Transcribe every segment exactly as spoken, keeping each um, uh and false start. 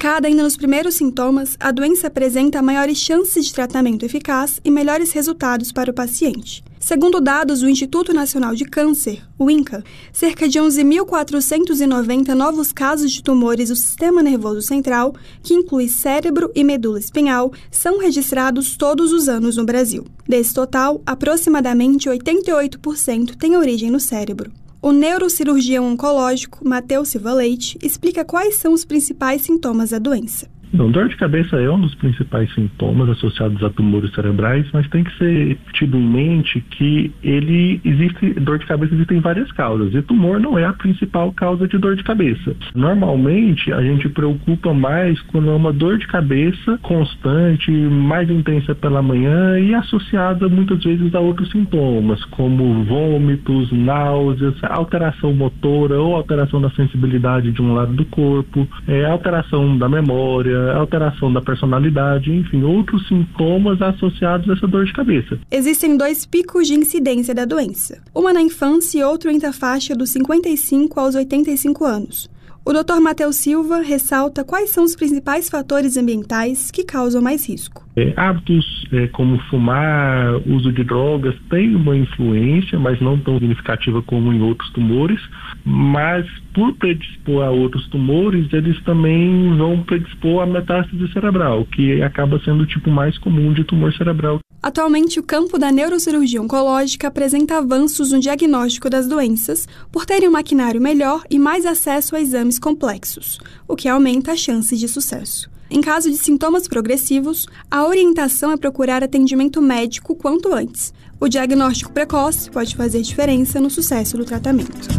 Identificada ainda nos primeiros sintomas, a doença apresenta maiores chances de tratamento eficaz e melhores resultados para o paciente. Segundo dados do Instituto Nacional de Câncer, o INCA, cerca de onze mil quatrocentos e noventa novos casos de tumores do sistema nervoso central, que inclui cérebro e medula espinhal, são registrados todos os anos no Brasil. Desse total, aproximadamente oitenta e oito por cento têm origem no cérebro. O neurocirurgião oncológico Matheus Silva Leite explica quais são os principais sintomas da doença. Não, dor de cabeça é um dos principais sintomas associados a tumores cerebrais, mas tem que ser tido em mente que ele existe, dor de cabeça existem várias causas, e tumor não é a principal causa de dor de cabeça. Normalmente, a gente preocupa mais quando é uma dor de cabeça constante, mais intensa pela manhã e associada muitas vezes a outros sintomas, como vômitos, náuseas, alteração motora ou alteração da sensibilidade de um lado do corpo, é, alteração da memória, alteração da personalidade, enfim, outros sintomas associados a essa dor de cabeça. Existem dois picos de incidência da doença, uma na infância e outro entre a faixa dos cinquenta e cinco aos oitenta e cinco anos. O doutor Matheus Silva ressalta quais são os principais fatores ambientais que causam mais risco. É, hábitos é, como fumar, uso de drogas, tem uma influência, mas não tão significativa como em outros tumores, mas por predispor a outros tumores, eles também vão predispor a metástase cerebral, que acaba sendo o tipo mais comum de tumor cerebral. Atualmente, o campo da neurocirurgia oncológica apresenta avanços no diagnóstico das doenças por terem um maquinário melhor e mais acesso a exames complexos, o que aumenta as chances de sucesso. Em caso de sintomas progressivos, a orientação é procurar atendimento médico quanto antes. O diagnóstico precoce pode fazer diferença no sucesso do tratamento.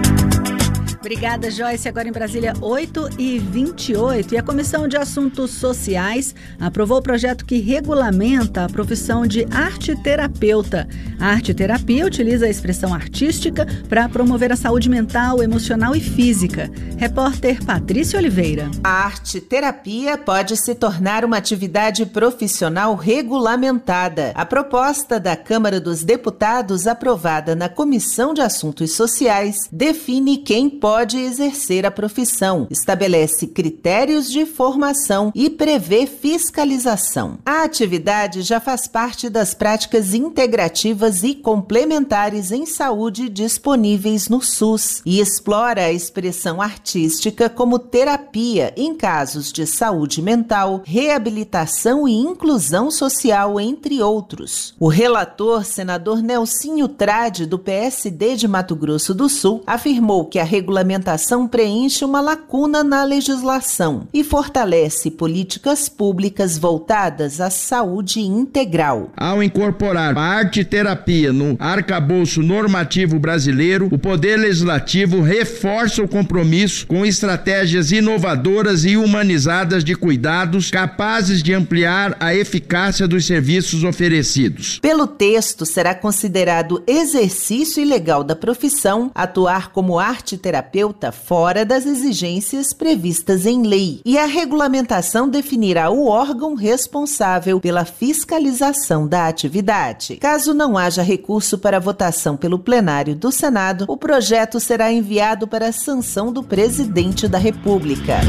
Obrigada, Joyce. Agora em Brasília, oito e vinte e oito. E a Comissão de Assuntos Sociais aprovou o projeto que regulamenta a profissão de arte-terapeuta. A arte-terapia utiliza a expressão artística para promover a saúde mental, emocional e física. Repórter Patrícia Oliveira. A arte-terapia pode se tornar uma atividade profissional regulamentada. A proposta da Câmara dos Deputados, aprovada na Comissão de Assuntos Sociais, define quem pode pode exercer a profissão, estabelece critérios de formação e prevê fiscalização. A atividade já faz parte das práticas integrativas e complementares em saúde disponíveis no SUS e explora a expressão artística como terapia em casos de saúde mental, reabilitação e inclusão social, entre outros. O relator, senador Nelsinho Trade, do P S D de Mato Grosso do Sul, afirmou que a regulamentação A regulamentação preenche uma lacuna na legislação e fortalece políticas públicas voltadas à saúde integral. Ao incorporar a arte-terapia no arcabouço normativo brasileiro, o Poder Legislativo reforça o compromisso com estratégias inovadoras e humanizadas de cuidados capazes de ampliar a eficácia dos serviços oferecidos. Pelo texto, será considerado exercício ilegal da profissão atuar como arte-terapeuta fora das exigências previstas em lei, e a regulamentação definirá o órgão responsável pela fiscalização da atividade. Caso não haja recurso para votação pelo plenário do Senado, o projeto será enviado para a sanção do presidente da República.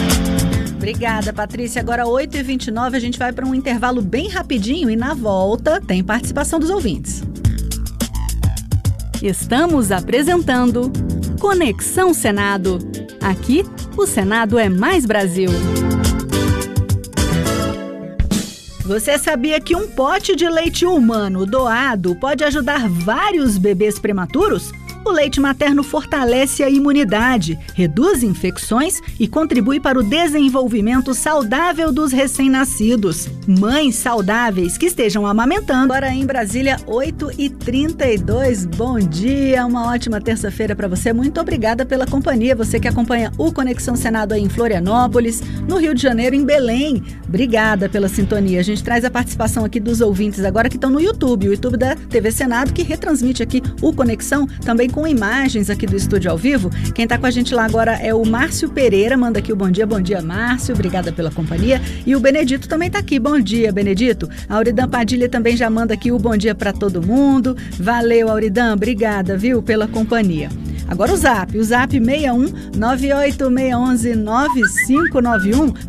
Obrigada, Patrícia. Agora, oito e vinte e nove, a gente vai para um intervalo bem rapidinho e na volta tem participação dos ouvintes. Estamos apresentando Conexão Senado. Aqui, o Senado é mais Brasil. Você sabia que um pote de leite humano doado pode ajudar vários bebês prematuros? O leite materno fortalece a imunidade, reduz infecções e contribui para o desenvolvimento saudável dos recém-nascidos. Mães saudáveis que estejam amamentando. Agora em Brasília, oito e trinta e dois. Bom dia, uma ótima terça-feira para você. Muito obrigada pela companhia. Você que acompanha o Conexão Senado aí em Florianópolis, no Rio de Janeiro, em Belém. Obrigada pela sintonia. A gente traz a participação aqui dos ouvintes agora que estão no YouTube, o YouTube da T V Senado, que retransmite aqui o Conexão, também com imagens aqui do estúdio ao vivo. Quem está com a gente lá agora é o Márcio Pereira, manda aqui o bom dia. Bom dia, Márcio, obrigada pela companhia. E o Benedito também está aqui, bom dia, Benedito. A Auridan Padilha também já manda aqui o bom dia para todo mundo. Valeu, Auridan, obrigada, viu, pela companhia. Agora o zap, o zap seis um nove oito seis um um nove cinco nove um.